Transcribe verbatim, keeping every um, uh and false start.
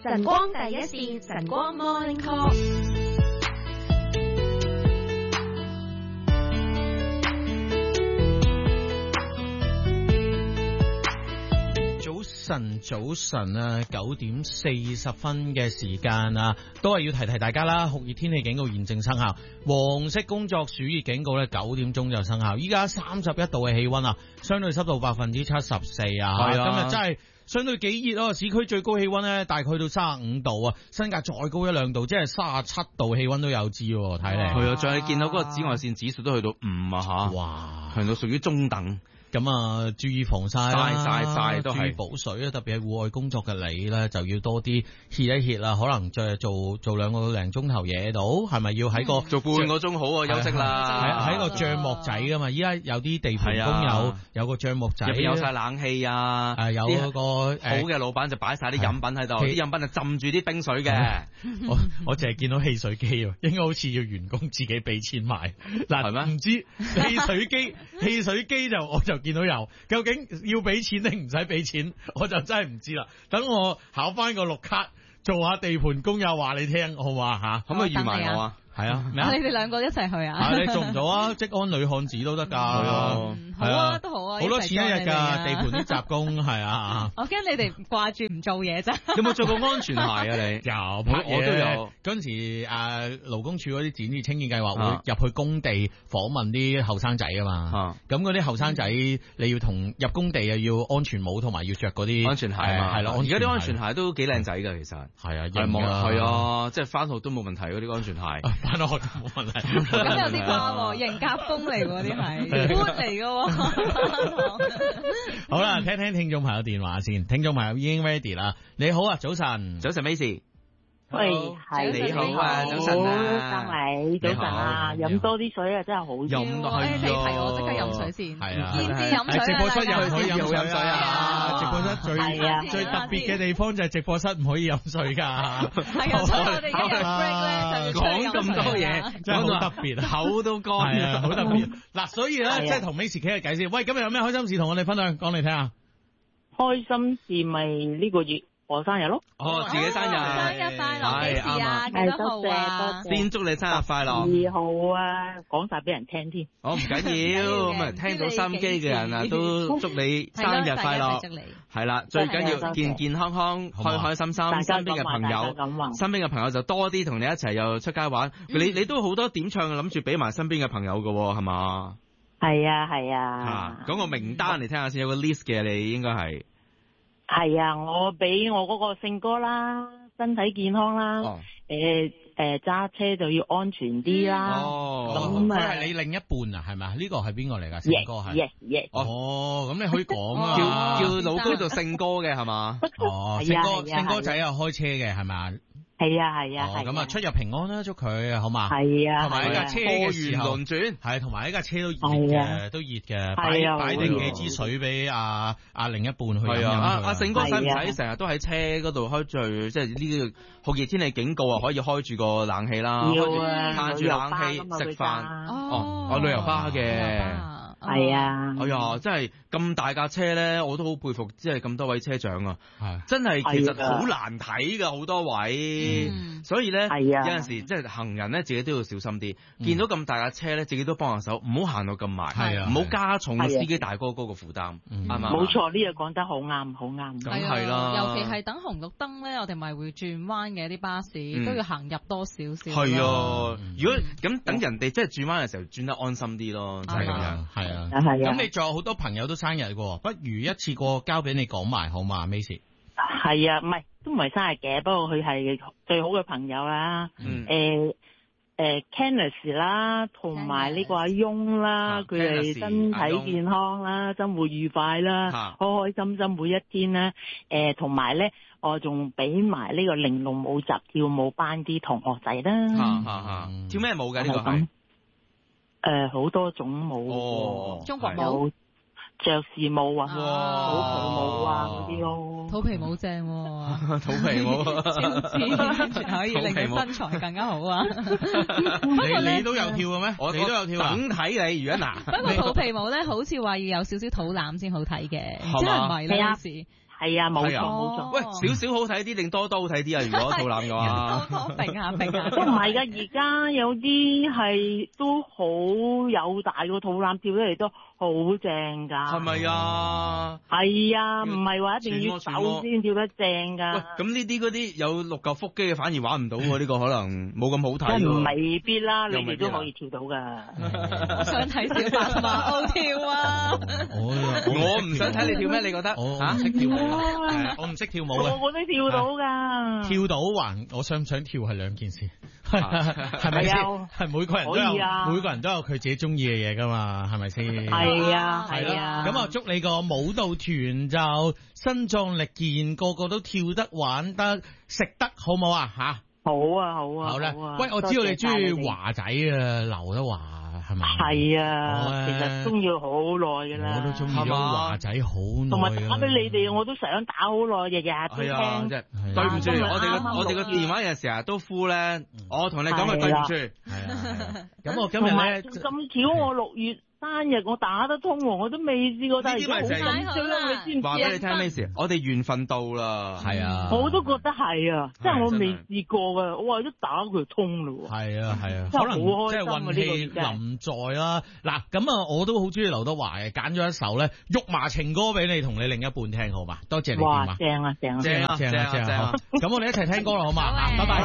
晨光第一線，晨光 Morning Call。 早晨，早晨啊，九點四十分嘅時間啊，都係要提提大家啦。酷熱天氣警告現正生效，黃色工作暑熱警告咧，九點鐘就生效。依家三十一度嘅氣溫啊，相對濕度百分之七十四啊。係啊，今日真係相對幾熱啊！市區最高氣溫咧，大概去到三十五度啊，新界再高一兩度，即係三十七度氣溫都有知喎。睇嚟係啊，再見到嗰個紫外線指數都去到五啊吓，哇，強度屬於中等。 咁啊，注意防曬啦， 曬曬曬都係， 注意補水啊！特別係戶外工作嘅你咧，就要多啲歇一歇啦。可能再做做兩個零鐘頭嘢到，係咪要喺個、嗯、 做半個鐘好啊？休息啦， 喺喺個帳幕仔噶嘛。依家有啲地盤工友有個帳幕仔， 入邊有晒冷氣啊， 啊有嗰個好嘅老闆就擺晒啲飲品喺度，啲飲品就浸住啲冰水嘅。 我我淨係見到汽水機喎，應該好似要員工自己俾錢買嗱，係咩？唔知汽水機汽水機就我就見到有。究竟要俾錢定唔使俾錢，我就真係唔知啦。等我考翻個綠卡，做下地盤工友話你聽，好嘛吓？可唔可以預埋我啊？係啊，咩啊？ 你哋兩個一齊去啊？ 啊，你做唔做啊？職安女漢子都得噶，係啊， 好啊，都好啊， 好多錢一日噶，地盤啲雜工係啊。 我驚你哋掛住唔做嘢啫。 有冇做過安全鞋啊？你有，我都有。嗰陣時誒，勞工處嗰啲展示清潔計劃會入去工地訪問啲後生仔啊嘛。咁嗰啲後生仔你要同入工地啊，要安全帽同埋要着嗰啲安全鞋啊。係咯，而家啲安全鞋都幾靚仔噶，其實係啊， 係啊，係啊，即係翻學都冇問題嗰啲安全鞋。 翻學都冇問題， 咁有啲瓜，型夾風嚟喎，啲係 good 嚟嘅。 好啦，聽聽聽眾朋友電話先，聽眾朋友已經 ready 啦。你好啊，早晨， 早晨 Macy。 喂，係你好啊，早晨啊， 三位早晨啊，飲多啲水啊，真係好飲多係。你提我即刻飲水先， 係啊， 先至飲水。 直播室又可以飲水啊！ 直播室最最特別嘅地方就係直播室唔可以飲水噶。 係啊，所以我哋一日 break 咧就講咁多嘢， 真係好特別，口都乾啊，好特別。嗱，所以咧即係同 Macy 傾下偈先。喂，今日有咩開心事同我哋分享，講嚟聽下。 開心事咪呢個月我生日咯。 哦，自己生日， 生日快樂，幾時啊？幾多號啊？ 先祝你生日快樂。 二號啊，講晒俾人聽添。 哦，唔緊要，咁啊聽到心機嘅人啊，都祝你生日快樂。係啦，最緊要健健康康、開開心心。身邊嘅朋友，身邊嘅朋友就多啲同你一齊又出街玩。你你都好多點唱，諗住俾埋身邊嘅朋友噶，係嘛？ 係啊係啊。 講個名單嚟聽下先，有個 list 嘅，你應該係。 係啊，我俾我嗰個勝哥啦，身體健康啦，誒誒揸車就要安全啲啦。 哦，咁佢係你另一半啊，係咪啊？呢個係邊個嚟噶？勝哥係。 Yes yes。 哦，咁你可以講啊， 叫叫老公做勝哥嘅係嘛？ 哦，勝哥勝哥仔又開車嘅係咪？ 係啊係啊， 咁啊出入平安啦，祝佢好嘛？ 係啊， 同埋呢架車嘅時候， 輪轉係同埋呢架車都熱嘅，都熱嘅，擺擺定幾支水俾阿阿另一半去飲。 阿阿勝哥使唔使成日都喺車嗰度開住？即係呢個酷熱天氣警告啊，可以開住個冷氣啦， 要啊， 嘆住冷氣食飯。哦，我旅遊巴嘅。 係啊， 哎呀，真係咁大架車咧，我都好佩服，即係咁多位車長啊，真係其實好難睇噶，好多位，所以咧有陣時即係行人咧，自己都要小心啲。見到咁大架車咧，自己都幫下手，唔好行到咁埋，唔好加重個司機大哥嗰個負擔，啱嘛？ 冇錯，呢個講得好啱，好啱。 梗係啦， 尤其係等紅綠燈咧，我哋咪會轉彎嘅，啲巴士都要行入多少少。 係啊，如果咁等人哋即係轉彎嘅時候轉得安心啲咯，就係咁樣。 係啊， 係啊。 咁你仲有好多朋友都生日嘅，不如一次過交俾你講埋好嘛 ，Macy？ 係啊，唔係都唔係生日嘅，不過佢係最好嘅朋友啦。 嗯。 誒誒 Kenneth 啦，同埋呢個阿翁啦，佢哋身體健康啦，生活愉快啦，開開心心每一天啦。誒，同埋咧，我仲俾埋呢個玲瓏舞集跳舞班啲同學仔啦。 嚇嚇嚇！跳咩舞嘅呢個係？ 誒，好多種舞， 哦， 中國舞、 爵士舞啊，土皮舞啊嗰啲咯。 土皮舞正， 土皮舞， 可以令你身材更加好啊！ 你你都有跳嘅咩？你都有跳啊？ 梗睇你如果嗱， 不過土皮舞咧，好似話要有少少肚腩先好睇嘅，即係唔係咧？ 係啊，冇錯冇錯。 喂，少少好睇啲定多多好睇啲啊？如果肚腩嘅話， 多多並下並下。 都唔係噶，而家有啲係都好有大個肚腩，跳出嚟都好正噶。 係咪啊？ 係啊，唔係話一定要手先跳得正噶。 喂，咁呢啲嗰啲有六嚿腹肌嘅反而玩唔到喎，呢個可能冇咁好睇。 唔未必啦，你哋都可以跳到噶。 我想睇小白馬奧跳啊！ 我唔想睇你跳咩？你覺得？ 我唔識跳舞，我唔識跳舞嘅。 我我都跳到噶。 跳到還我想唔想跳係兩件事，係咪先？係每個人都有，每個人都有佢自己中意嘅嘢噶嘛，係咪先？ 係啊，係啊。 咁啊，祝你個舞蹈團就身壯力健，個個都跳得、玩得、食得，好唔好啊？吓， 好啊，好啊。 好啦，喂，我知道你中意華仔啊，劉德華。係咪？ 係啊，其實中意好耐噶啦。 我都中意咗華仔好耐。 同埋打俾你哋，我都想打好耐，日日都聽。 啊，對唔住，我哋個我哋個電話有陣時啊都呼咧，我同你講句對唔住。係啊，咁我今日咧咁巧，我六月生日我打得通，我都未試過，但係而家好緊張啦，你知唔知啊？ 話俾你聽咩事？我哋緣分到啦， 係啊， 我都覺得係啊，即係我未試過噶，我話一打佢通咯。 係啊係啊，可能即係運氣臨在啦。嗱，咁啊，我都好中意劉德華嘅，揀咗一首咧《肉麻情歌》俾你同你另一半聽，好嘛？多謝你電話。 哇，正啊正啊正啊正啊正啊！咁我哋一齊聽歌啦，好嘛？拜拜。